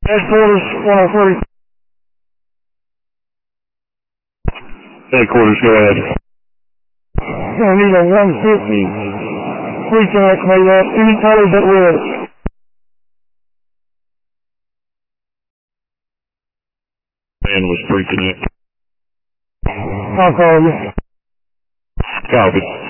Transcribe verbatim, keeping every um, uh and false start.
Headquarters, one oh three. Headquarters, go ahead. I need a one fifty. Reconnect made up. Any color but red. Man was pre-connect. I'll call you. Copy.